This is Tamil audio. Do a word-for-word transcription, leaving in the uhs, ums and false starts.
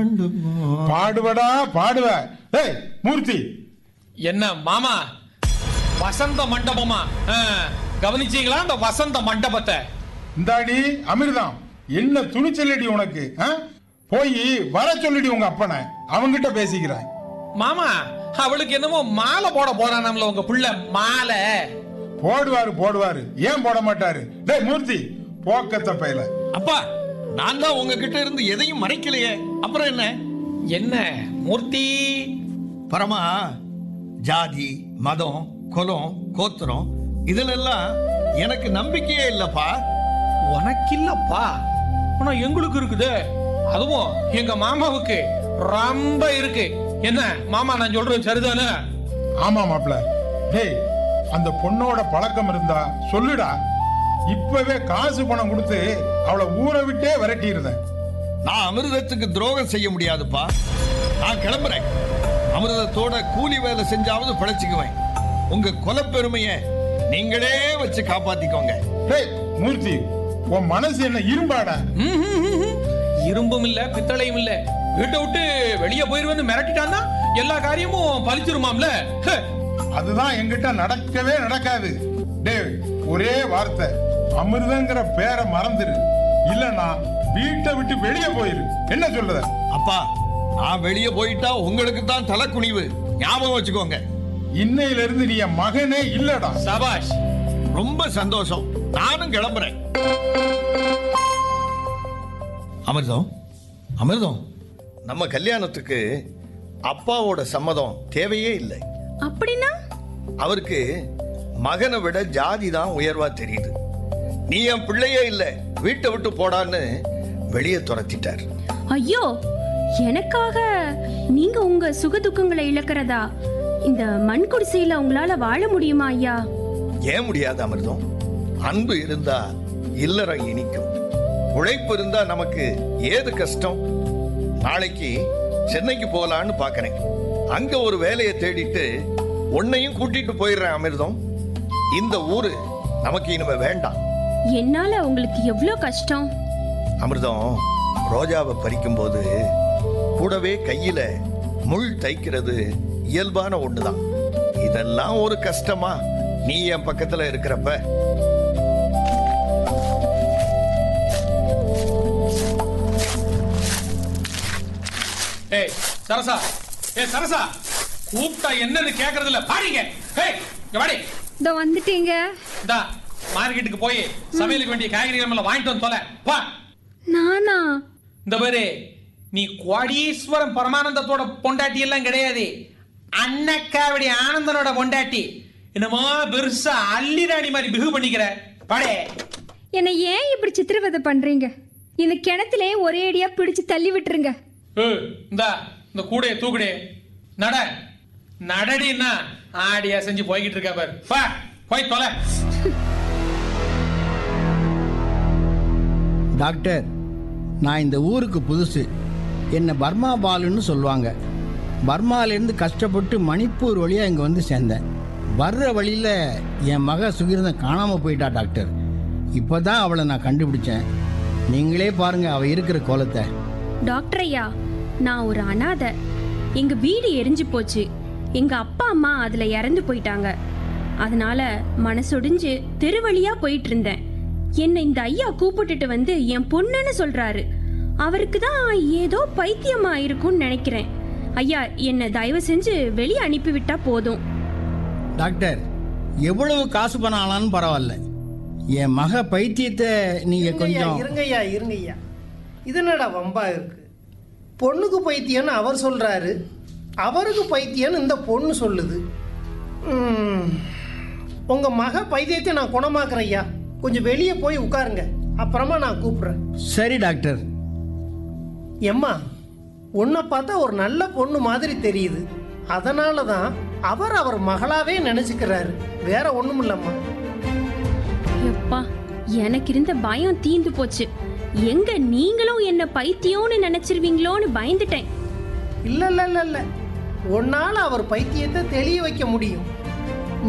பாடுவடா பாடுவ. ஏய் மூர்த்தி, என்ன மாமா வசந்த மண்டபமா? கவனிச்சீங்களா இந்த வசந்த மண்டபத்தை? இந்தாடி அமிர்தம், என்ன துணிச்சலடி உனக்கு? போய் வர சொல்லிடி உங்க அப்பனை, அவங்கிட்ட பேசிக்கிறாய். மாமா அவளுக்கு என்னமோ மாலை போட போறானாம்ல உங்க புள்ள. மாலை போடுவாரு போடுவாரு, ஏன் போட மாட்டாரு? டேய் மூர்த்தி, போக்கத்த பையல. அப்பா, நான் தான் உங்ககிட்ட இருந்து எதையும் மறைக்கலையே, அப்புறம் என்ன? என்ன மூர்த்தி? பரமா, ஜாதி மதம் குலம் கோத்திரம் இதுலெல்லாம் எனக்கு நம்பிக்கையே இல்லப்பா. உனக்கு இல்லப்பா, ஆனா எங்களுக்கு இருக்குது. அதுவும் எங்க மாமாவுக்கு ரொம்ப இருக்கு. என்ன மாமா நான் சொல்றது சரிதானே? ஆமா மாப்ள. டேய், அந்த பொண்ணோட பழக்கம் இருந்தா சொல்லுடா, இப்பவே காசு பணம் கொடுத்து அவளை ஊரை விட்டே விரட்டிடுறேன். நான் அமிர்தத்துக்கு துரோகம் செய்ய முடியாதுப்பா. நான் கிளம்புறேன். அமிர்தத்தோட கூலி வேலை செஞ்சாவது பிழைச்சுக்குவேன். உங்க கொலப்பெருமையை நீங்களே வச்சு காப்பாத்திக்கோங்க. டேய் மூர்த்தி, உன் மனசு என்ன இரும்பாடா? இரும்பும் இல்ல பித்தளையும் இல்ல. வீட்டை விட்டு வெளியே போயிருவேன்னு மிரட்டிட்டான்னா எல்லா காரியமும் பலிச்சிருமாம்ல. அதுதான் என்கிட்ட நடக்கவே நடக்காது. டேய், ஒரே வார்த்தை, அமிர்தங்கிற பேரை மறந்துரு, இல்லனா வீட்டை விட்டு வெளியே போயிரு. என்ன சொல்றத? அப்பா, நான் வெளியே போயிட்டா உங்களுக்கு தான் தலை குனிவு, ஞாபகம் வச்சுக்கோங்க. இன்னையில இருந்து நீ என் மகனே இல்லடா. சபாஷ், ரொம்ப சந்தோஷம். நானும் கிளம்புறேன். அமிர்தம், அமிர்தம், நம்ம கல்யாணத்துக்கு அப்பாவோட சம்மதம் தேவையே இல்லை. அப்படின்னா? அவருக்கு மகனை விட ஜாதி தான் உயர்வா தெரியுது. நீ என் பிள்ளையே இல்ல, வீட்டை விட்டு போடான்னு வெளியே துரத்திட்டார். ஐயோ, எனக்காக நீங்க உங்க சுக துக்கங்களை இழக்கிறதா? இந்த மண் குடிசையில உங்களால வாழ முடியுமா ஐயா? ஏன் முடியாது அமிர்தம்? அன்பு இருந்தா இல்லறம் இனிக்கும். உழைப்பு இருந்தா நமக்கு ஏது கஷ்டம்? நாளைக்கு சென்னைக்கு போகலான்னு பாக்கிறேன். அங்க ஒரு வேலையை தேடிட்டு உன்னையும் கூட்டிட்டு போயிடுறேன் அமிர்தம். இந்த ஊரு நமக்கு இனிமே வேண்டாம். என்னால உங்களுக்கு எவ்வளவு கஷ்டம் அமிர்தம். ரோஜாவை பறிக்கும் போது கூடவே கையில முள் தைக்கிறது இயல்பான ஒண்ணுதான். இதெல்லாம் ஒரு கஷ்டமா நீ என் பக்கத்துல இருக்கிறப்ப? ஏய் சரசா, ஏய் சரசா, கூப்பிட்டா என்னன்னு கேக்குறது இல்ல. பாருங்க. ஏய் வாடி. இதோ வந்துட்டீங்க. இந்தா மார்க்கெட்டுக்கு போய் சமையலுக்கு வேண்டிய காய்கறிகள் எல்லாம் வாங்கிட்டு வந்து தொலை. வா. நானா? இந்த பாரு, நீ கோடீஸ்வரம் பரமானந்தத்தோட பொண்டாட்டி எல்லாம் கிடையாது. அன்னக்காவடி ஆனந்தனோட பொண்டாட்டி. என்னமோ பெருசா அள்ளிராணி மாதிரி பிகு பண்ணிக்கிற. படே. என்னை ஏன் இப்படி சித்திரவதை பண்றீங்க? இந்த கிணத்திலே ஒரே அடியா பிடிச்சு தள்ளி விட்டுருங்க. இந்த இந்த கூடைய தூக்குடே. நட நடடின்னா ஆடியா செஞ்சு போய்கிட்டு இருக்க பாரு. வா, போய் தொலை. டாக்டர், நான் இந்த ஊருக்கு புதுசு. என்னை பர்மா பாலுன்னு சொல்லுவாங்க. பர்மாலேருந்து கஷ்டப்பட்டு மணிப்பூர் வழியாக இங்கே வந்து சேர்ந்தேன். வர்ற வழியில் என் மக சுகிர்தன் காணாமல் போயிட்டா டாக்டர். இப்போ தான் அவளை நான் கண்டுபிடிச்சேன். நீங்களே பாருங்க அவள் இருக்கிற கோலத்தை. டாக்டர் ஐயா, நான் ஒரு அனாதை. எங்க வீடு எரிஞ்சு போச்சு. எங்க அப்பா அம்மா அதுல இறந்து போயிட்டாங்க. அதனால மனசொடிஞ்சு தெருவழியா போயிட்டு இருந்தேன். என்னை இந்த ஐயா கூப்பிட்டுட்டு வந்து என் பொண்ணுன்னு சொல்றாரு. அவருக்கு தான் ஏதோ பைத்தியமா இருக்கும்னு நினைக்கிறேன். ஐயா, என்னை தயவு செஞ்சு வெளியே அனுப்பிவிட்டா போதும். டாக்டர், எவ்வளவு காசு பணம் ஆனாலும் பரவாயில்ல. என் மக பைத்தியத்தை நீங்க கொஞ்சம் இருங்கய்யா இருங்கய்யா. இது என்னடா வம்பா இருக்கு? பொண்ணுக்கு பைத்தியம்னு அவர் சொல்றாரு, அவருக்கு பைத்தியம்னு இந்த பொண்ணு சொல்லுது. உங்க மக பைத்தியத்தை நான் குணமாக்குறேன் ஐயா. கொஞ்சம் வெளியே போய் உட்காருங்க, அப்புறமா நான் கூப்பிடுறேன். சரி டாக்டர். எம்மா, உன்னை பார்த்தா ஒரு நல்ல பொண்ணு மாதிரி தெரியுது. அதனால தான் அவர் அவர் மகளாவே நினைச்சுக்கிறாரு, வேற ஒண்ணும் இல்லம்மா. எப்பா, எனக்கு இருந்த பயம் தீந்து போச்சு. எங்க நீங்களும் என்ன பைத்தியம்னு நினைச்சிருவீங்களோன்னு பயந்துட்டேன். இல்ல இல்ல இல்ல இல்ல, உன்னால அவர் பைத்தியத்தை தெளிய வைக்க முடியும்.